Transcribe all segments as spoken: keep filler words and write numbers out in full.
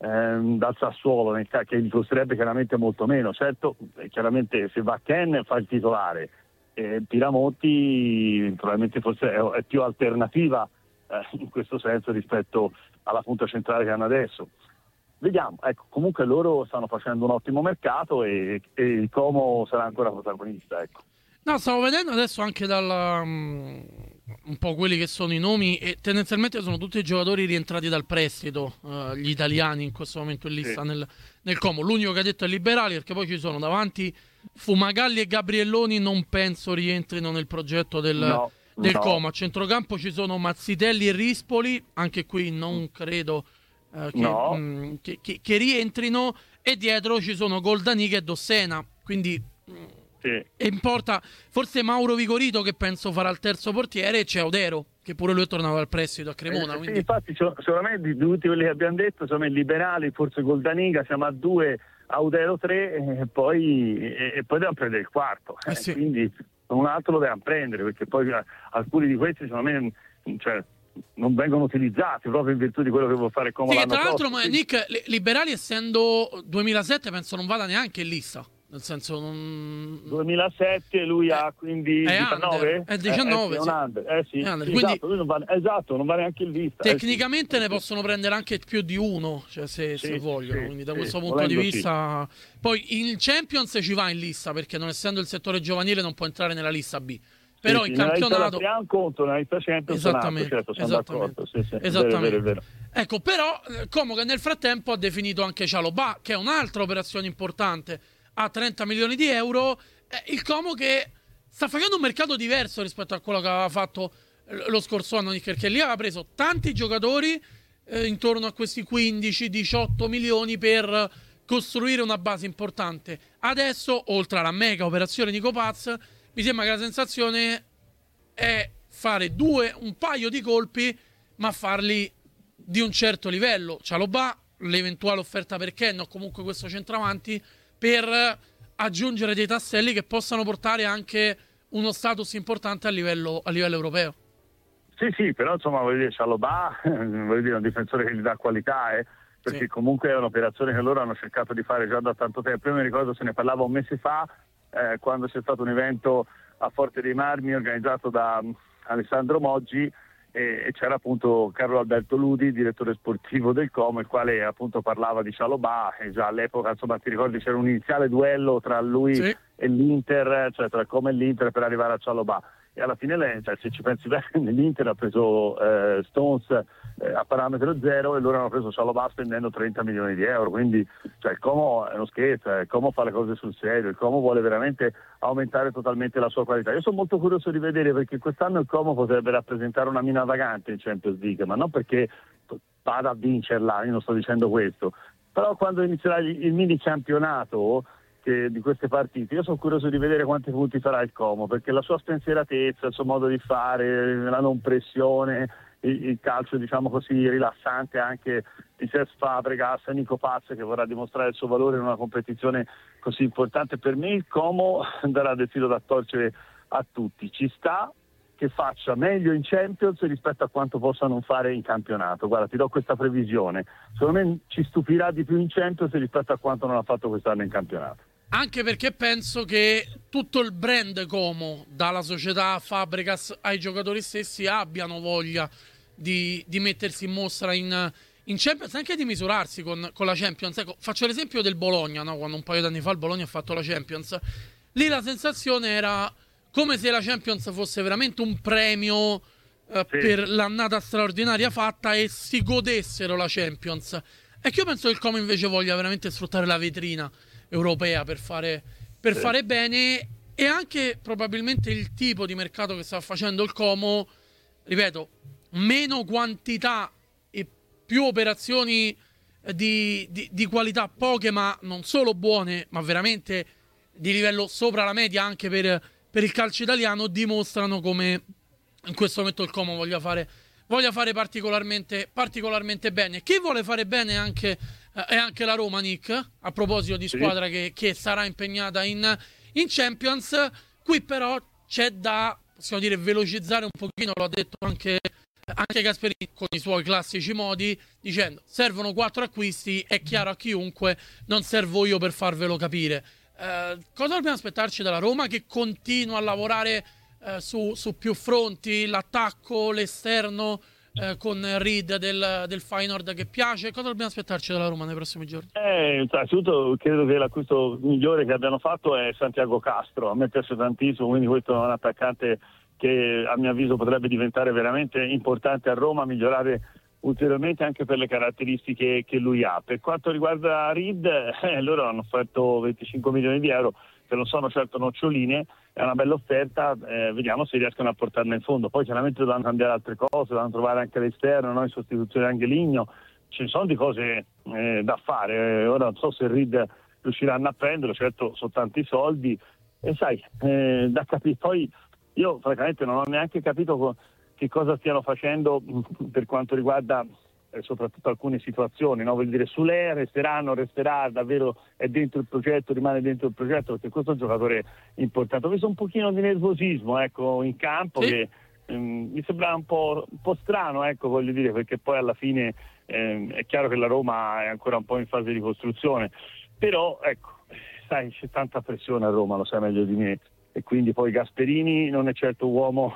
ehm, dal Sassuolo, nel, che gli costerebbe chiaramente molto meno. Certo, chiaramente se va Ken fa il titolare, eh, Pinamonti probabilmente forse è, è più alternativa eh, in questo senso rispetto alla punta centrale che hanno adesso. Vediamo, ecco, comunque loro stanno facendo un ottimo mercato e, e il Como sarà ancora protagonista, ecco. No, stavo vedendo adesso anche dal um, un po' quelli che sono i nomi, e tendenzialmente sono tutti i giocatori rientrati dal prestito, uh, gli italiani in questo momento in lista, sì, nel, nel Como. L'unico che ha detto è Liberali, perché poi ci sono davanti Fumagalli e Gabrielloni, non penso rientrino nel progetto del, no, del no. Como. A centrocampo ci sono Mazzitelli e Rispoli, anche qui non credo uh, che, no. mh, che, che, che rientrino, e dietro ci sono Goldaniga e Dossena, quindi... Mh, Sì. E importa forse Mauro Vigorito, che penso farà il terzo portiere, e c'è Odero che pure lui è tornato dal prestito a Cremona, eh, quindi... sì, infatti secondo me di tutti quelli che abbiamo detto, insomma, i liberali, forse Goldaniga, siamo a due, a Odero tre, e poi, e, e poi dobbiamo prendere il quarto, eh sì. eh, quindi un altro lo dobbiamo prendere, perché poi alcuni di questi secondo me, cioè, non vengono utilizzati proprio in virtù di quello che vuol fare Como sì, l'anno che tra l'altro, prossimo. Nick, Liberali essendo duemilasette penso non vada neanche in lista. Nel senso, non... duemilasette, lui eh, ha quindi è diciannove? Under, è diciannove, eh, eh, sì, sì. è un under, eh, sì, È under. sì, Quindi, esatto, lui non va, esatto, non va neanche in lista. tecnicamente eh, sì. ne possono prendere anche più di uno, cioè se, sì, se vogliono. sì, Quindi da sì, questo punto volendo, di vista... Sì. Poi in Champions ci va in lista, perché non essendo il settore giovanile non può entrare nella lista B. Però sì, in sì, campionato... Nella un conto, nella lista Champions esattamente, certo, sono esattamente, d'accordo. Sì, sì, esattamente. È vero, è vero, è vero. Ecco, però Como che nel frattempo ha definito anche Cialobà, che è un'altra operazione importante, a trenta milioni di euro. Eh, il Como che sta facendo un mercato diverso rispetto a quello che aveva fatto lo scorso anno, perché lì aveva preso tanti giocatori eh, intorno a questi quindici diciotto milioni per costruire una base importante. Adesso, oltre alla mega operazione Nico Paz, mi sembra che la sensazione è fare due, un paio di colpi, ma farli di un certo livello. Cialobà, l'eventuale offerta per Ken o comunque questo centravanti, per aggiungere dei tasselli che possano portare anche uno status importante a livello, a livello europeo. Sì, sì, però insomma voglio dire, Cialobà voglio dire, è un difensore che gli dà qualità, eh, perché sì, comunque è un'operazione che loro hanno cercato di fare già da tanto tempo. Io mi ricordo, se ne parlava un mese fa, eh, quando c'è stato un evento a Forte dei Marmi organizzato da um, Alessandro Moggi, e, e c'era appunto Carlo Alberto Ludi, direttore sportivo del Como, il quale appunto parlava di Cialobà, e già all'epoca, insomma, ti ricordi, c'era un iniziale duello tra lui sì. e l'Inter, cioè tra il Como e l'Inter, per arrivare a Cialobà. E alla fine, lei, cioè, se ci pensi bene, l'Inter ha preso eh, Stones eh, a parametro zero, e loro hanno preso Cialobà spendendo trenta milioni di euro. Quindi, cioè, il Como è uno scherzo, il Como fa le cose sul serio, il Como vuole veramente aumentare totalmente la sua qualità. Io sono molto curioso di vedere, perché quest'anno il Como potrebbe rappresentare una mina vagante in Champions League, ma non perché vada a vincerla, io non sto dicendo questo, però quando inizierà il mini campionato Che di queste partite, io sono curioso di vedere quanti punti farà il Como, perché la sua spensieratezza, il suo modo di fare, la non pressione, il, il calcio diciamo così rilassante anche di Cesc Fabregas, Nico Paz, che vorrà dimostrare il suo valore in una competizione così importante. Per me il Como darà del filo da torcere a tutti. Ci sta che faccia meglio in Champions rispetto a quanto possa non fare in campionato. Guarda, ti do questa previsione: secondo me ci stupirà di più in Champions rispetto a quanto non ha fatto quest'anno in campionato. Anche perché penso che tutto il brand Como, dalla società Fabregas ai giocatori stessi, abbiano voglia di, di mettersi in mostra in, in Champions, anche di misurarsi con, con la Champions. Ecco, faccio l'esempio del Bologna, no? Quando un paio d'anni fa il Bologna ha fatto la Champions, lì la sensazione era come se la Champions fosse veramente un premio eh, sì. per l'annata straordinaria fatta, e si godessero la Champions. E che io penso che il Como invece voglia veramente sfruttare la vetrina europea per fare, per sì. fare bene, e anche probabilmente il tipo di mercato che sta facendo il Como, ripeto, meno quantità e più operazioni di, di, di qualità, poche ma non solo buone, ma veramente di livello sopra la media anche per, per il calcio italiano, dimostrano come in questo momento il Como voglia fare, voglia fare particolarmente, particolarmente bene. Chi vuole fare bene anche è anche la Roma, Nick, a proposito di squadra sì. che, che sarà impegnata in, in Champions. Qui però c'è da, possiamo dire, velocizzare un pochino, l'ho detto anche anche Gasperini con i suoi classici modi, dicendo servono quattro acquisti, è chiaro a chiunque, non servo io per farvelo capire. Eh, cosa dobbiamo aspettarci dalla Roma, che continua a lavorare eh, su, su più fronti, l'attacco, l'esterno, eh, con Reed del, del Feyenoord che piace? Cosa dobbiamo aspettarci dalla Roma nei prossimi giorni? Eh, innanzitutto credo che l'acquisto migliore che abbiano fatto è Santiago Castro. A me piace tantissimo, quindi questo è un attaccante che a mio avviso potrebbe diventare veramente importante a Roma, migliorare ulteriormente anche per le caratteristiche che lui ha. Per quanto riguarda Reed, eh, loro hanno offerto venticinque milioni di euro, che non sono certo noccioline, è una bella offerta, eh, vediamo se riescono a portarla in fondo. Poi chiaramente dovranno cambiare altre cose, dovranno trovare anche l'esterno, no? In sostituzione anche Ligno, ci sono di cose eh, da fare. Eh, ora non so se Reed riusciranno a prenderlo, certo sono tanti soldi, e sai, eh, da capire. Poi io francamente non ho neanche capito co- che cosa stiano facendo per quanto riguarda eh, soprattutto alcune situazioni, no? Vuol dire Sule resterà, non resterà, davvero è dentro il progetto, rimane dentro il progetto, perché questo è un giocatore importante. Ho visto un pochino di nervosismo, ecco, in campo, sì, che ehm, mi sembra un po', un po' strano, ecco, voglio dire, perché poi alla fine ehm, è chiaro che la Roma è ancora un po' in fase di costruzione, però ecco, sai, c'è tanta pressione a Roma, lo sai meglio di me, e quindi poi Gasperini non è certo uomo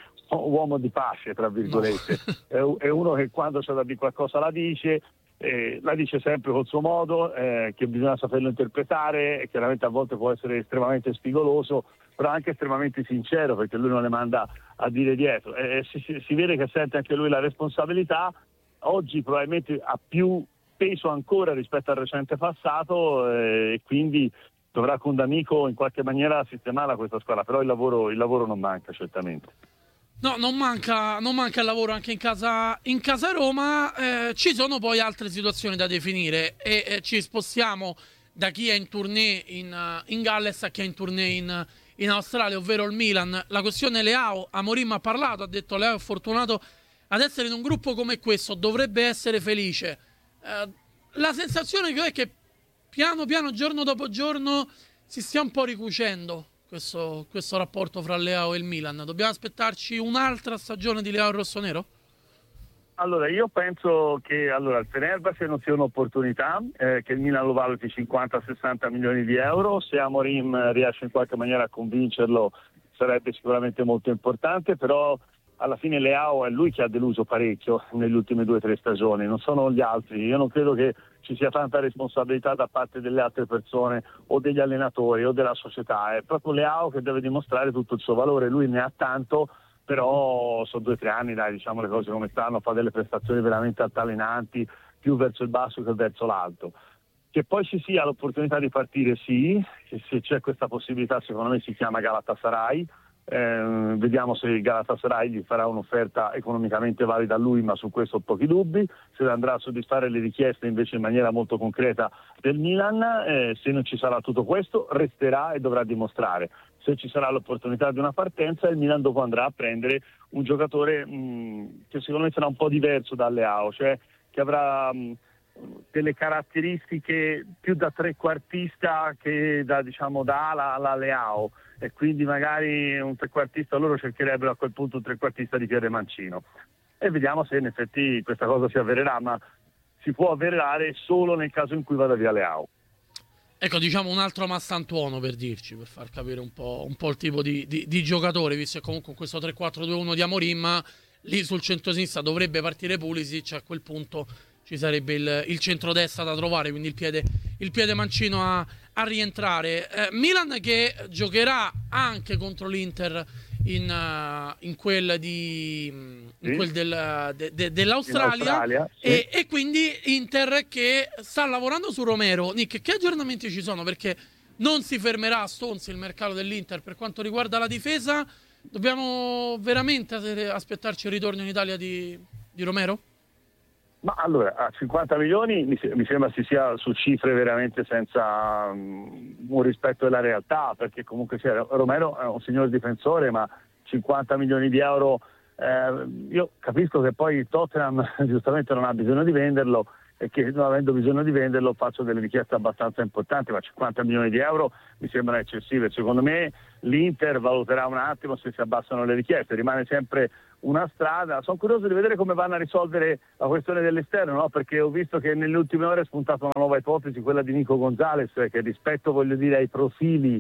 uomo di pace, tra virgolette, no. È uno che quando c'è da dire qualcosa la dice, eh, la dice sempre col suo modo, eh, che bisogna saperlo interpretare, e chiaramente a volte può essere estremamente spigoloso, però anche estremamente sincero, perché lui non le manda a dire dietro, eh, si, si, si vede che sente anche lui la responsabilità. Oggi probabilmente ha più peso ancora rispetto al recente passato, eh, e quindi dovrà con D'Amico in qualche maniera sistemare questa squadra, però il lavoro, il lavoro non manca certamente. No, non manca, non manca il lavoro anche in casa, in casa Roma. Eh, ci sono poi altre situazioni da definire e eh, ci spostiamo da chi è in tournée in, uh, in Galles a chi è in tournée in, in Australia, ovvero il Milan. La questione Leao, Amorim ha parlato, ha detto Leao è fortunato ad essere in un gruppo come questo, dovrebbe essere felice. Eh, la sensazione che ho è che piano piano, giorno dopo giorno, si stia un po' ricucendo questo, questo rapporto fra Leao e il Milan. Dobbiamo aspettarci un'altra stagione di Leao rossonero? Allora, io penso che allora, il Fenerbahce non sia un'opportunità, eh, che il Milan lo valuti cinquanta sessanta milioni di euro. Se Amorim riesce in qualche maniera a convincerlo sarebbe sicuramente molto importante, però alla fine Leao è lui che ha deluso parecchio nelle ultime due o tre stagioni, non sono gli altri. Io non credo che ci sia tanta responsabilità da parte delle altre persone o degli allenatori o della società, è proprio Leao che deve dimostrare tutto il suo valore. Lui ne ha tanto, però sono due o tre anni, dai, diciamo le cose come stanno, fa delle prestazioni veramente altalenanti, più verso il basso che verso l'alto. Che poi ci sia l'opportunità di partire, sì, se c'è questa possibilità secondo me si chiama Galatasaray. Eh, vediamo se il Galatasaray gli farà un'offerta economicamente valida a lui, ma su questo ho pochi dubbi. Se andrà a soddisfare le richieste invece in maniera molto concreta del Milan, eh, se non ci sarà tutto questo resterà e dovrà dimostrare. Se ci sarà l'opportunità di una partenza, il Milan dopo andrà a prendere un giocatore mh, che secondo me sarà un po' diverso da Leao, cioè che avrà mh, delle caratteristiche più da trequartista che da, diciamo, da ala alla Leao, e quindi magari un trequartista, loro cercherebbero a quel punto un trequartista di piede mancino, e vediamo se in effetti questa cosa si avvererà, ma si può avverare solo nel caso in cui vada via Leao. Ecco, diciamo un altro Massantuono, per dirci, per far capire un po', un po' il tipo di, di, di giocatore, visto che comunque questo tre quattro due uno di Amorim, lì sul centro-sinistra dovrebbe partire Pulisic, a quel punto ci sarebbe il, il centrodestra da trovare, quindi il piede, il piede mancino a, a rientrare. Eh, Milan che giocherà anche contro l'Inter in, uh, in quel, di, in sì. quel del, de, de, dell'Australia, sì. e, e quindi Inter che sta lavorando su Romero. Nick, che aggiornamenti ci sono? Perché non si fermerà a Stones il mercato dell'Inter per quanto riguarda la difesa. Dobbiamo veramente aspettarci il ritorno in Italia di, di Romero? Ma allora, a cinquanta milioni mi, mi sembra si sia su cifre veramente senza um, un rispetto della realtà, perché comunque cioè, Romero è un signor difensore, ma cinquanta milioni di euro, eh, io capisco che poi il Tottenham giustamente non ha bisogno di venderlo, e che non avendo bisogno di venderlo faccio delle richieste abbastanza importanti, ma cinquanta milioni di euro mi sembrano eccessive. Secondo me l'Inter valuterà un attimo se si abbassano le richieste, rimane sempre una strada. Sono curioso di vedere come vanno a risolvere la questione dell'esterno, no? Perché ho visto che nelle ultime ore è spuntata una nuova ipotesi, quella di Nico Gonzalez, che rispetto, voglio dire, ai profili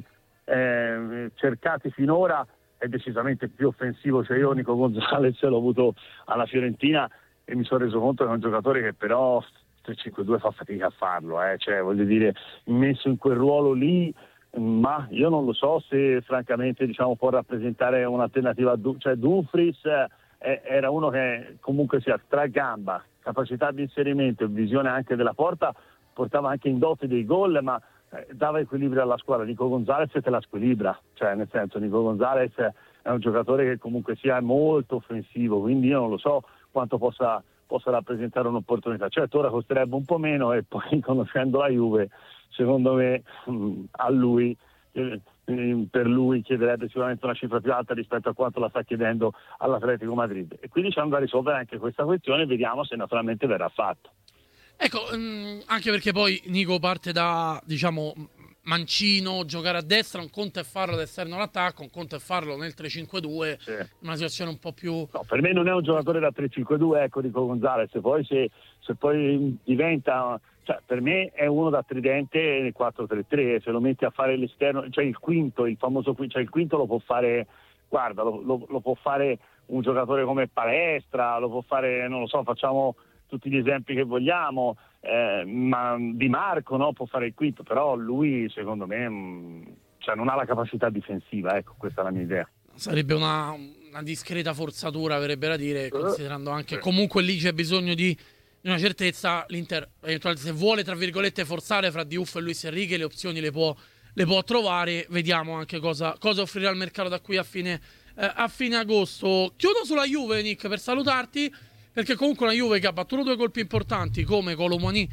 eh, cercati finora è decisamente più offensivo. Cioè io Nico Gonzalez l'ho avuto alla Fiorentina e mi sono reso conto che è un giocatore che però tre cinque due fa fatica a farlo, eh? Cioè voglio dire, messo in quel ruolo lì, ma io non lo so se francamente diciamo può rappresentare un'alternativa a du- cioè Dumfries eh, era uno che comunque sia tra gamba, capacità di inserimento e visione anche della porta, portava anche in dote dei gol, ma eh, dava equilibrio alla squadra. Nico Gonzalez te la squilibra, cioè nel senso Nico Gonzalez è un giocatore che comunque sia molto offensivo, quindi io non lo so quanto possa, possa rappresentare un'opportunità. Certo ora costerebbe un po' meno e poi conoscendo la Juve secondo me mh, a lui eh, per lui chiederebbe sicuramente una cifra più alta rispetto a quanto la sta chiedendo all'Atletico Madrid, e quindi c'è da risolvere anche questa questione e vediamo se naturalmente verrà fatto. Ecco, mh, anche perché poi Nico parte da, diciamo, mancino, giocare a destra, un conto è farlo da esterno all'attacco, un conto è farlo nel tre cinque due, Sì. Una situazione un po' più... No, per me non è un giocatore da tre cinque due, ecco, Nico Gonzalez, poi se, se poi diventa... Cioè, per me è uno da tridente nel quattro tre tre, se lo metti a fare l'esterno, cioè il quinto, il famoso quinto, cioè il quinto lo può fare, guarda, lo, lo, lo può fare un giocatore come Palestra, lo può fare, non lo so, facciamo tutti gli esempi che vogliamo, eh, ma Di Marco, no, può fare il quinto, però lui secondo me mh, cioè, non ha la capacità difensiva, ecco, questa è la mia idea. Sarebbe una, una discreta forzatura, verrebbe da dire, considerando anche Sì. comunque lì c'è bisogno di una certezza. L'Inter se vuole tra virgolette forzare fra Diouf e Luis Enrique le opzioni le può, le può trovare. Vediamo anche cosa, cosa offrirà il mercato da qui a fine, eh, a fine agosto. Chiudo sulla Juve, Nick, per salutarti, perché comunque una Juve che ha battuto due colpi importanti come Colomani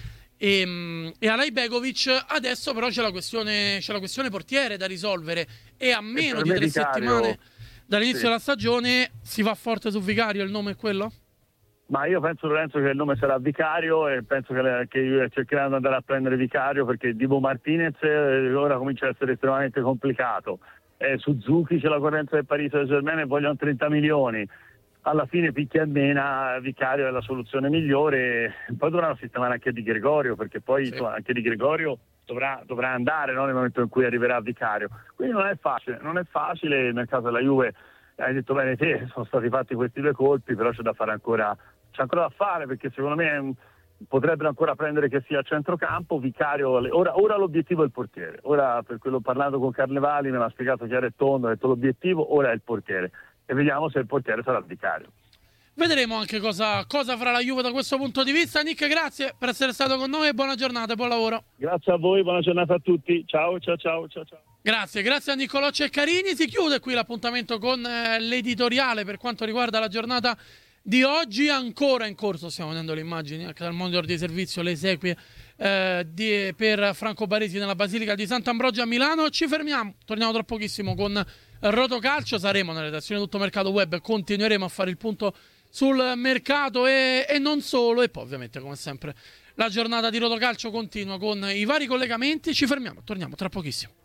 e, e Alay Begovic. Adesso però c'è la questione c'è la questione portiere da risolvere e a meno per di me tre Vicario, settimane dall'inizio sì. della stagione si va forte su Vicario. Il nome è quello? Ma io penso, Lorenzo, che il nome sarà Vicario e penso che, che cercheranno di andare a prendere Vicario, perché Dibu Martinez eh, ora comincia a essere estremamente complicato. Eh, Suzuki c'è la correnza del Paris Saint-Germain e vogliono trenta milioni. Alla fine picchia e mena, Vicario è la soluzione migliore. Poi dovranno sistemare anche Di Gregorio, perché poi Sì. insomma, anche Di Gregorio dovrà, dovrà andare, no, nel momento in cui arriverà Vicario. Quindi non è facile, non è facile. Nel caso della Juve hai detto bene te, sono stati fatti questi due colpi, però c'è da fare ancora, c'è ancora da fare, perché secondo me um, potrebbero ancora prendere che sia a centrocampo. Vicario, ora, ora l'obiettivo è il portiere. Ora, per quello parlando con Carnevali, me l'ha spiegato chiaro e tondo, ha detto l'obiettivo ora è il portiere. E vediamo se il portiere sarà il Vicario. Vedremo anche cosa, cosa farà la Juve da questo punto di vista. Nick, grazie per essere stato con noi e buona giornata e buon lavoro. Grazie a voi, buona giornata a tutti. Ciao, ciao, ciao, ciao, ciao. Grazie, grazie a Niccolò Ceccarini. Si chiude qui l'appuntamento con eh, l'editoriale per quanto riguarda la giornata di oggi. Ancora in corso, stiamo vedendo le immagini anche dal monitor di servizio, le esequie eh, di, per Franco Baresi nella Basilica di Sant'Ambrogio a Milano. Ci fermiamo, torniamo tra pochissimo con Rotocalcio. Saremo nella redazione Tutto Mercato Web, continueremo a fare il punto sul mercato e, e non solo, e poi ovviamente come sempre la giornata di Rotocalcio continua con i vari collegamenti. Ci fermiamo, torniamo tra pochissimo.